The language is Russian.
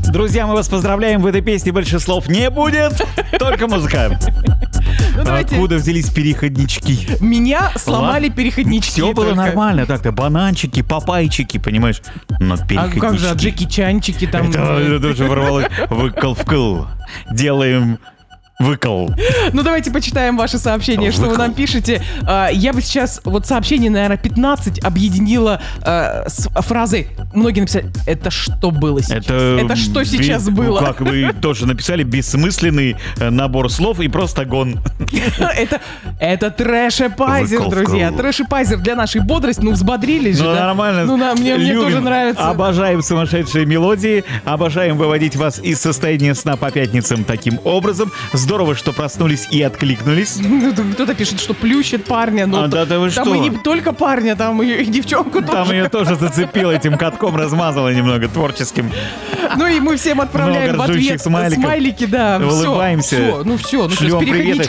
Друзья, мы вас поздравляем. В этой песне больше слов не будет, только музыка. Откуда взялись переходнички? Меня сломали переходнички. Все было нормально, так-то бананчики, папайчики, понимаешь? Но А переходнички. как же, Джеки Чанчики там? Это уже ворвалось. Выкол-вкл. Делаем выкол. Ну, давайте почитаем ваши сообщения, что вы нам пишете. Я бы сейчас вот сообщение, наверное, 15 объединила с фразой. Многие написали, это что было сейчас? Это что сейчас было? Как вы тоже написали, бессмысленный набор слов и просто гон. Это трэш-эпайзер, друзья. Трэш-эпайзер для нашей бодрости. Ну, взбодрились же, Ну, да? нормально. Ну, мне Любим, тоже нравится. Обожаем сумасшедшие мелодии, обожаем выводить вас из состояния сна по пятницам таким образом. Здорово, что проснулись и откликнулись. Кто-то пишет, что плющит парня. Но Да вы там что? и не только парня, там и девчонку Там тоже. ее тоже зацепило, этим катком размазало немного творческим. Ну и мы всем отправляем в Много ржущих ответ смайликов. смайлики, да. Улыбаемся. Все, ну Шлем с переходничками